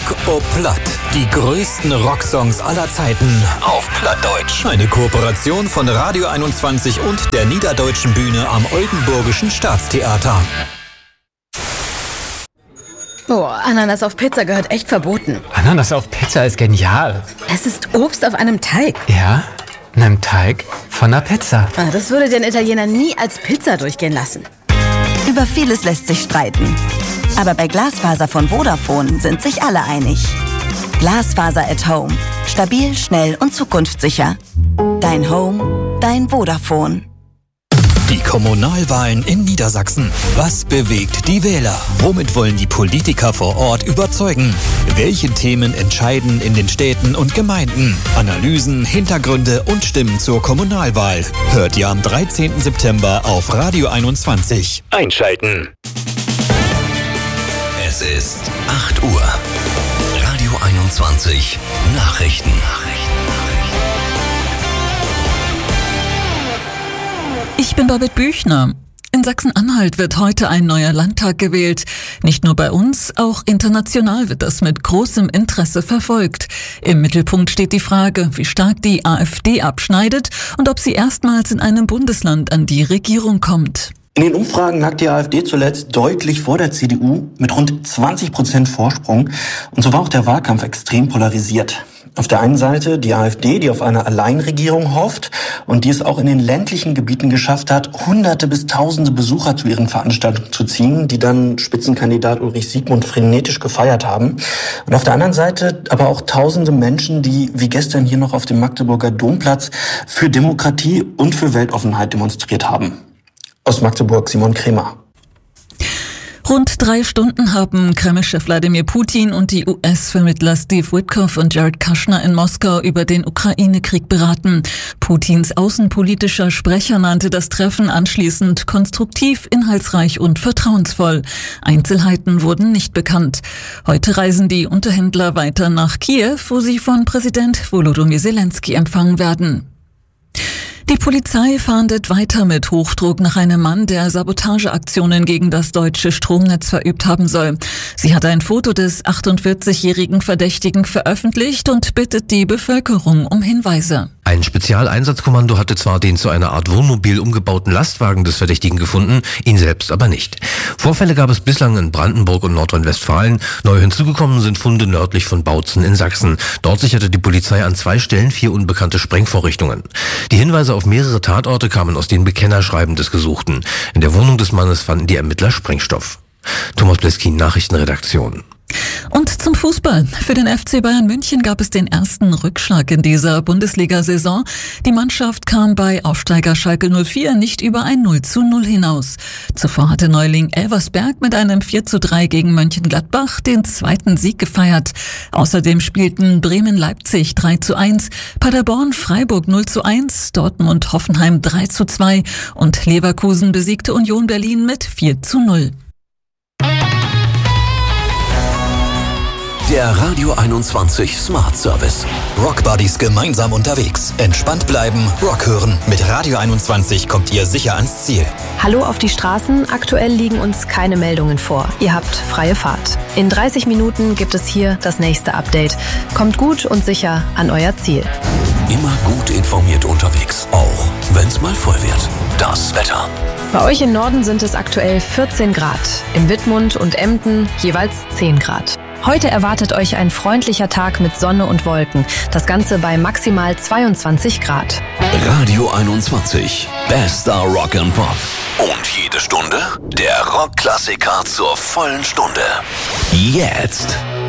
Rock o Platt. Die größten Rocksongs aller Zeiten auf Plattdeutsch. Eine Kooperation von Radio 21 und der Niederdeutschen Bühne am Oldenburgischen Staatstheater. Oh, Ananas auf Pizza gehört echt verboten. Ananas auf Pizza ist genial. Es ist Obst auf einem Teig. Ja, einem Teig von einer Pizza. Das würde den Italiener nie als Pizza durchgehen lassen. Über vieles lässt sich streiten. Aber bei Glasfaser von Vodafone sind sich alle einig. Glasfaser at Home. Stabil, schnell und zukunftssicher. Dein Home, dein Vodafone. Die Kommunalwahlen in Niedersachsen. Was bewegt die Wähler? Womit wollen die Politiker vor Ort überzeugen? Welche Themen entscheiden in den Städten und Gemeinden? Analysen, Hintergründe und Stimmen zur Kommunalwahl. Hört ihr am 13. September auf Radio 21. Einschalten. Es ist 8 Uhr. Radio 21. Nachrichten. Ich bin Babette Büchner. In Sachsen-Anhalt wird heute ein neuer Landtag gewählt. Nicht nur bei uns, auch international wird das mit großem Interesse verfolgt. Im Mittelpunkt steht die Frage, wie stark die AfD abschneidet und ob sie erstmals in einem Bundesland an die Regierung kommt. In den Umfragen lag die AfD zuletzt deutlich vor der CDU mit rund 20% Vorsprung. Und so war auch der Wahlkampf extrem polarisiert. Auf der einen Seite die AfD, die auf eine Alleinregierung hofft und die es auch in den ländlichen Gebieten geschafft hat, Hunderte bis Tausende Besucher zu ihren Veranstaltungen zu ziehen, die dann Spitzenkandidat Ulrich Siegmund frenetisch gefeiert haben. Und auf der anderen Seite aber auch Tausende Menschen, die wie gestern hier noch auf dem Magdeburger Domplatz für Demokratie und für Weltoffenheit demonstriert haben. Aus Magdeburg, Simon Kremer. Rund 3 Stunden haben Kreml-Chef Wladimir Putin und die US-Vermittler Steve Witkoff und Jared Kushner in Moskau über den Ukraine-Krieg beraten. Putins außenpolitischer Sprecher nannte das Treffen anschließend konstruktiv, inhaltsreich und vertrauensvoll. Einzelheiten wurden nicht bekannt. Heute reisen die Unterhändler weiter nach Kiew, wo sie von Präsident Volodymyr Zelensky empfangen werden. Die Polizei fahndet weiter mit Hochdruck nach einem Mann, der Sabotageaktionen gegen das deutsche Stromnetz verübt haben soll. Sie hat ein Foto des 48-jährigen Verdächtigen veröffentlicht und bittet die Bevölkerung um Hinweise. Ein Spezialeinsatzkommando hatte zwar den zu einer Art Wohnmobil umgebauten Lastwagen des Verdächtigen gefunden, ihn selbst aber nicht. Vorfälle gab es bislang in Brandenburg und Nordrhein-Westfalen. Neu hinzugekommen sind Funde nördlich von Bautzen in Sachsen. Dort sicherte die Polizei an 2 Stellen 4 unbekannte Sprengvorrichtungen. Die Hinweise auf mehrere Tatorte kamen aus den Bekennerschreiben des Gesuchten. In der Wohnung des Mannes fanden die Ermittler Sprengstoff. Thomas Bleskin, Nachrichtenredaktion. Und zum Fußball. Für den FC Bayern München gab es den ersten Rückschlag in dieser Bundesliga-Saison. Die Mannschaft kam bei Aufsteiger Schalke 04 nicht über ein 0:0 hinaus. Zuvor hatte Neuling Elversberg mit einem 4:3 gegen Mönchengladbach den 2. Sieg gefeiert. Außerdem spielten Bremen-Leipzig 3:1, Paderborn-Freiburg 0:1, Dortmund-Hoffenheim 3:2 und Leverkusen besiegte Union Berlin mit 4:0. Der Radio 21 Smart Service. Rock Buddies gemeinsam unterwegs. Entspannt bleiben, Rock hören. Mit Radio 21 kommt ihr sicher ans Ziel. Hallo auf die Straßen. Aktuell liegen uns keine Meldungen vor. Ihr habt freie Fahrt. In 30 Minuten gibt es hier das nächste Update. Kommt gut und sicher an euer Ziel. Immer gut informiert unterwegs. Auch wenn es mal voll wird. Das Wetter. Bei euch im Norden sind es aktuell 14 Grad. Im Wittmund und Emden jeweils 10 Grad. Heute erwartet euch ein freundlicher Tag mit Sonne und Wolken. Das Ganze bei maximal 22 Grad. Radio 21. Bester Rock and Pop. Und jede Stunde der Rockklassiker zur vollen Stunde. Jetzt.